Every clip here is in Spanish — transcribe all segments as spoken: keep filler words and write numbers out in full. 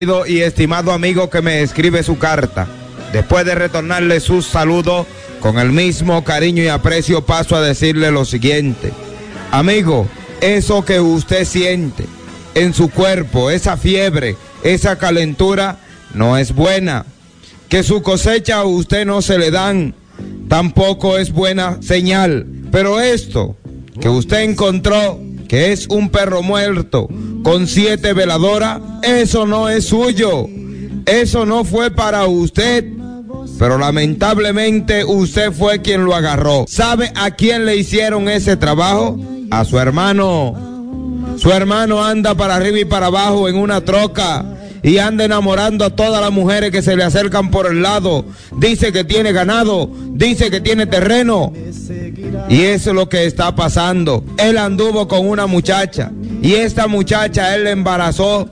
Y estimado amigo que me escribe su carta, después de retornarle sus saludos con el mismo cariño y aprecio, paso a decirle lo siguiente. Amigo, eso que usted siente en su cuerpo, esa fiebre, esa calentura, no es buena. Que su cosecha a usted no se le dan, tampoco es buena señal. Pero esto que usted encontró, que es un perro muerto con siete veladoras, eso no es suyo, eso no fue para usted, pero lamentablemente usted fue quien lo agarró. ¿Sabe a quién le hicieron ese trabajo? A su hermano. Su hermano anda para arriba y para abajo en una troca y anda enamorando a todas las mujeres que se le acercan por el lado. Dice que tiene ganado, dice que tiene terreno, y eso es lo que está pasando. Él anduvo con una muchacha y esta muchacha él le embarazó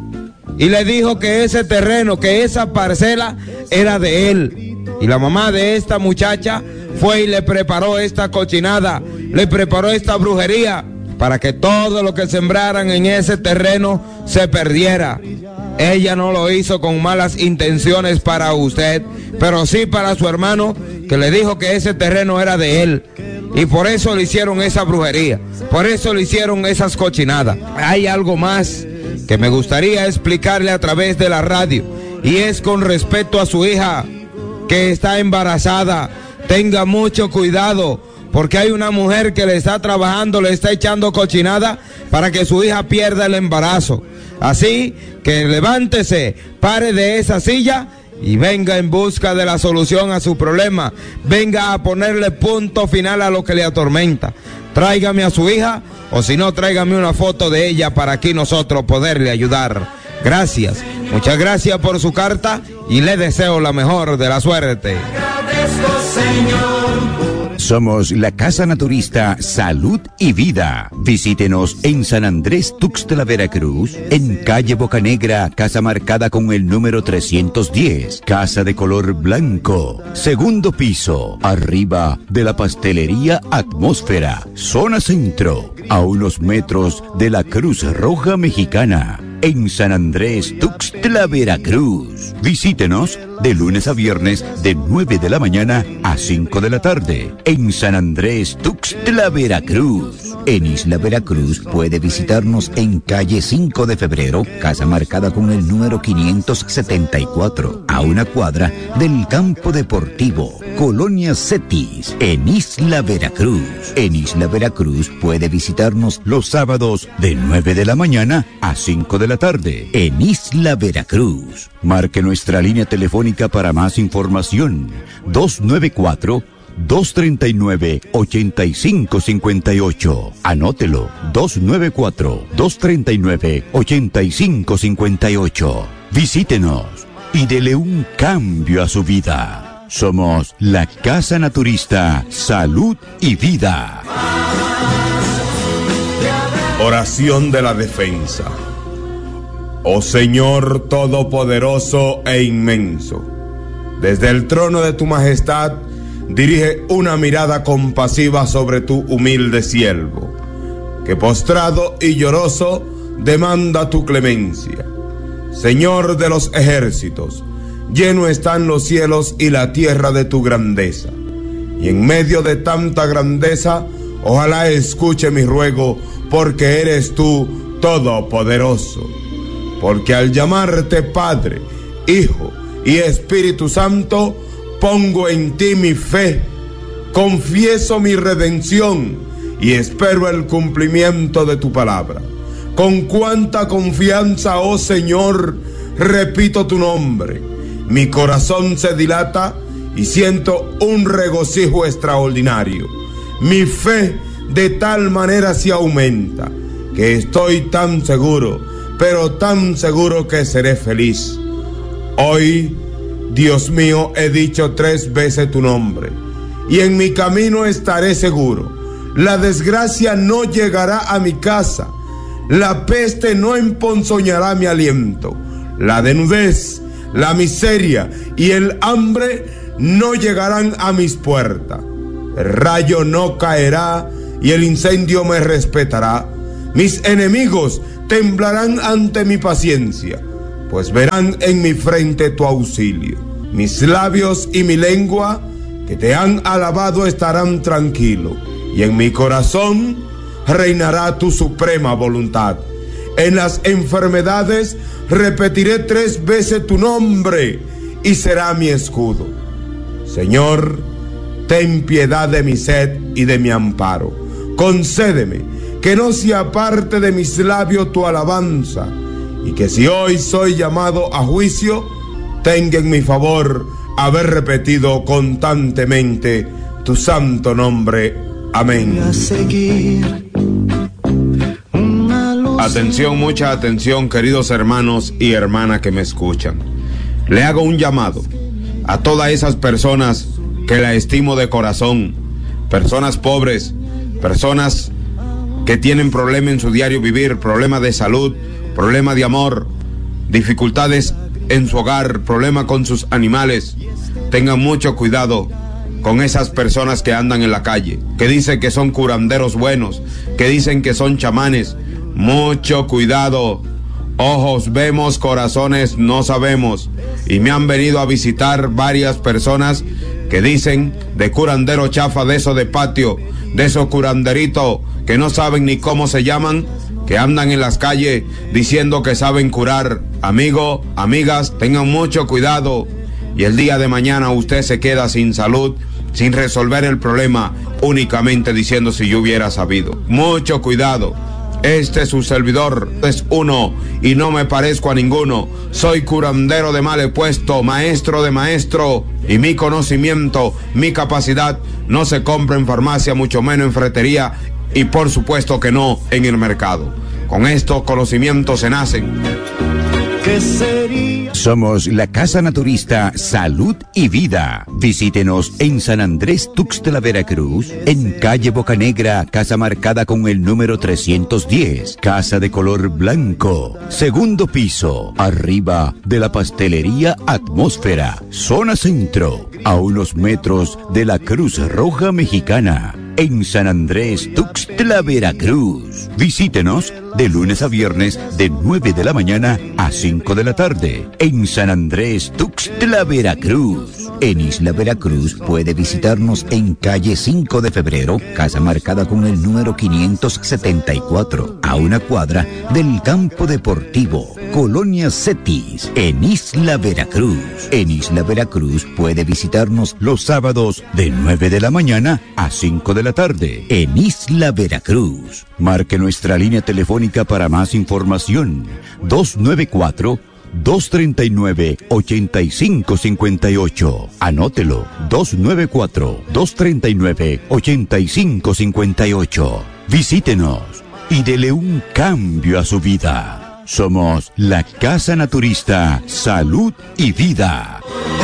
y le dijo que ese terreno, que esa parcela era de él. Y la mamá de esta muchacha fue y le preparó esta cochinada, le preparó esta brujería para que todo lo que sembraran en ese terreno se perdiera. Ella no lo hizo con malas intenciones para usted, pero sí para su hermano, que le dijo que ese terreno era de él. Y por eso le hicieron esa brujería, por eso le hicieron esas cochinadas. Hay algo más que me gustaría explicarle a través de la radio, y es con respecto a su hija que está embarazada. Tenga mucho cuidado, porque hay una mujer que le está trabajando, le está echando cochinada para que su hija pierda el embarazo. Así que levántese, pare de esa silla y venga en busca de la solución a su problema. Venga a ponerle punto final a lo que le atormenta. Tráigame a su hija, o si no, tráigame una foto de ella para aquí nosotros poderle ayudar. Gracias, muchas gracias por su carta y le deseo la mejor de la suerte. Agradezco, Señor. Somos la Casa Naturista Salud y Vida. Visítenos en San Andrés Tuxtla, Veracruz, en calle Bocanegra, casa marcada con el número trescientos diez, casa de color blanco, segundo piso, arriba de la pastelería Atmósfera, zona centro, a unos metros de la Cruz Roja Mexicana. En San Andrés Tuxtla, Veracruz. Visítenos de lunes a viernes de nueve de la mañana a cinco de la tarde. En San Andrés Tuxtla, Veracruz. En Isla Veracruz puede visitarnos en calle cinco de febrero, casa marcada con el número quinientos setenta y cuatro, a una cuadra del campo deportivo, Colonia Cetis, en Isla Veracruz. En Isla Veracruz puede visitarnos los sábados de nueve de la mañana a cinco de la tarde, en Isla Veracruz. Marque nuestra línea telefónica para más información, dos nueve cuatro, dos tres nueve, ocho cinco cinco ocho. Anótelo, dos nueve cuatro, dos tres nueve, ocho cinco cinco ocho. Visítenos y dele un cambio a su vida. Somos la Casa Naturista Salud y Vida. Oración de la defensa. Oh Señor todopoderoso e inmenso, desde el trono de tu majestad dirige una mirada compasiva sobre tu humilde siervo, que postrado y lloroso demanda tu clemencia. Señor de los ejércitos, lleno están los cielos y la tierra de tu grandeza, y en medio de tanta grandeza, ojalá escuche mi ruego, porque eres tú todopoderoso. Porque al llamarte Padre, Hijo y Espíritu Santo, pongo en ti mi fe, confieso mi redención y espero el cumplimiento de tu palabra. Con cuánta confianza, oh Señor, repito tu nombre. Mi corazón se dilata y siento un regocijo extraordinario. Mi fe de tal manera se aumenta que estoy tan seguro, pero tan seguro que seré feliz. Hoy, Dios mío, he dicho tres veces tu nombre, y en mi camino estaré seguro. La desgracia no llegará a mi casa, la peste no emponzoñará mi aliento, la desnudez, la miseria y el hambre no llegarán a mis puertas. El rayo no caerá y el incendio me respetará. Mis enemigos temblarán ante mi paciencia, pues verán en mi frente tu auxilio. Mis labios y mi lengua que te han alabado estarán tranquilos, y en mi corazón reinará tu suprema voluntad. En las enfermedades repetiré tres veces tu nombre y será mi escudo. Señor, ten piedad de mi sed y de mi amparo. Concédeme que no se aparte de mis labios tu alabanza, y que si hoy soy llamado a juicio, tenga en mi favor haber repetido constantemente tu santo nombre. Amén. Atención, mucha atención, queridos hermanos y hermanas que me escuchan. Le hago un llamado a todas esas personas que la estimo de corazón, personas pobres, personas que tienen problemas en su diario vivir, problemas de salud, problemas de amor, dificultades en su hogar, problemas con sus animales. Tengan mucho cuidado con esas personas que andan en la calle, que dicen que son curanderos buenos, que dicen que son chamanes. Mucho cuidado. Ojos vemos, corazones no sabemos. Y me han venido a visitar varias personas que dicen de curandero chafa, de eso de patio, de esos curanderitos que no saben ni cómo se llaman, que andan en las calles diciendo que saben curar. Amigo, amigas, tengan mucho cuidado, y el día de mañana usted se queda sin salud, sin resolver el problema, únicamente diciendo si yo hubiera sabido. Mucho cuidado. Este es su servidor, es uno y no me parezco a ninguno. Soy curandero de mal puesto, maestro de maestro, y mi conocimiento, mi capacidad no se compra en farmacia, mucho menos en ferretería, y por supuesto que no en el mercado. Con estos conocimientos se nacen. ¿Qué sería? Somos la Casa Naturista Salud y Vida. Visítenos en San Andrés Tuxtla, Veracruz, en calle Bocanegra, casa marcada con el número trescientos diez, casa de color blanco, segundo piso, arriba de la pastelería Atmósfera, zona centro, a unos metros de la Cruz Roja Mexicana. En San Andrés Tuxtla, Veracruz. Visítenos de lunes a viernes de nueve de la mañana a cinco de la tarde. En San Andrés Tuxtla, Veracruz. En Isla Veracruz puede visitarnos en calle cinco de febrero, casa marcada con el número quinientos setenta y cuatro, a una cuadra del campo deportivo, Colonia Cetis, en Isla Veracruz. En Isla Veracruz puede visitarnos los sábados de nueve de la mañana a cinco de la tarde, en Isla Veracruz. Marque nuestra línea telefónica para más información, dos nueve cuatro, dos tres nueve, ocho cinco cinco ocho. Anótelo, dos nueve cuatro, dos tres nueve, ocho cinco cinco ocho. Visítenos y dele un cambio a su vida. Somos la Casa Naturista Salud y Vida.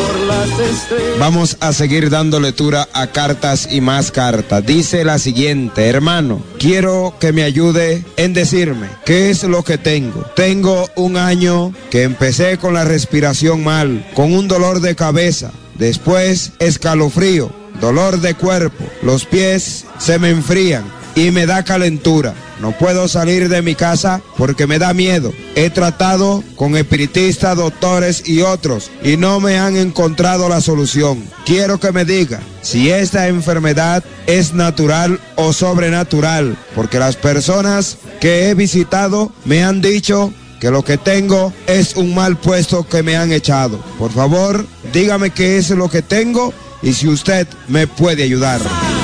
Vamos a seguir dando lectura a cartas y más cartas. Dice la siguiente: hermano, quiero que me ayude en decirme qué es lo que tengo. Tengo un año que empecé con la respiración mal, con un dolor de cabeza, después escalofrío, dolor de cuerpo, los pies se me enfrían y me da calentura. No puedo salir de mi casa porque me da miedo. He tratado con espiritistas, doctores y otros y no me han encontrado la solución. Quiero que me diga si esta enfermedad es natural o sobrenatural, porque las personas que he visitado me han dicho que lo que tengo es un mal puesto que me han echado. Por favor, dígame qué es lo que tengo y si usted me puede ayudar.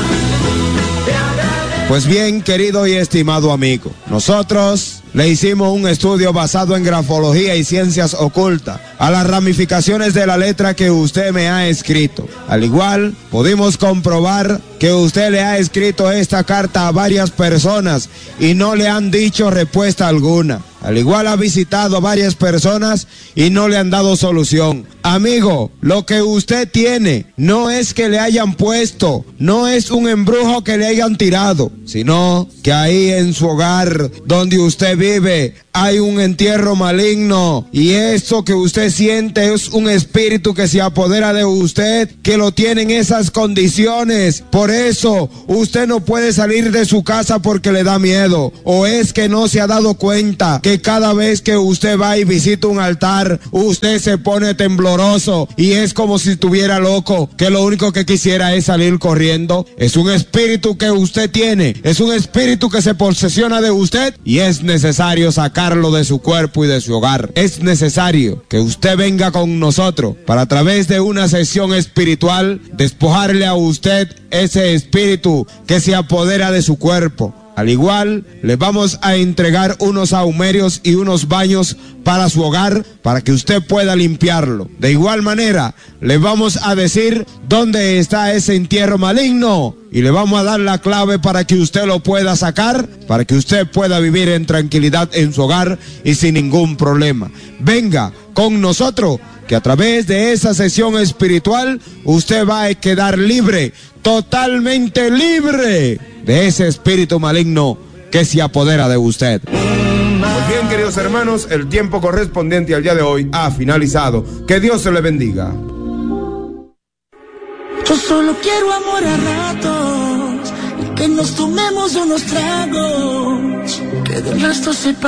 Pues bien, querido y estimado amigo, nosotros le hicimos un estudio basado en grafología y ciencias ocultas a las ramificaciones de la letra que usted me ha escrito. Al igual, pudimos comprobar que usted le ha escrito esta carta a varias personas y no le han dicho respuesta alguna. Al igual, ha visitado a varias personas y no le han dado solución. Amigo, lo que usted tiene no es que le hayan puesto, no es un embrujo que le hayan tirado, sino que ahí en su hogar donde usted vive hay un entierro maligno y eso que usted siente es un espíritu que se apodera de usted, que lo tiene en esas condiciones. Por eso usted no puede salir de su casa porque le da miedo, o es que no se ha dado cuenta que cada vez que usted va y visita un altar, usted se pone tembloroso y es como si estuviera loco, que lo único que quisiera es salir corriendo. Es un espíritu que usted tiene, es un espíritu que se posesiona de usted y es necesario sacarlo de su cuerpo y de su hogar. Es necesario que usted venga con nosotros para, a través de una sesión espiritual, despojarle a usted ese espíritu que se apodera de su cuerpo. Al igual, le vamos a entregar unos sahumerios y unos baños para su hogar, para que usted pueda limpiarlo. De igual manera, le vamos a decir dónde está ese entierro maligno y le vamos a dar la clave para que usted lo pueda sacar, para que usted pueda vivir en tranquilidad en su hogar y sin ningún problema. Venga con nosotros, que a través de esa sesión espiritual usted va a quedar libre, totalmente libre de ese espíritu maligno que se apodera de usted. Pues bien, queridos hermanos, el tiempo correspondiente al día de hoy ha finalizado. Que Dios se le bendiga. Yo solo quiero amor a ratos y que nos tomemos unos tragos, que del resto sepa.